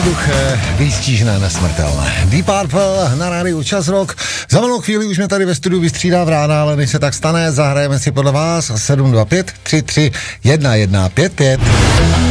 jednoduché, výstižné, nesmrtelné. Deep Purple na rádiu Čas Rock. Za malou chvíli už mě tady ve studiu vystřídá Vrána, ale než se tak stane, zahrajeme si podle vás 725 33 1155.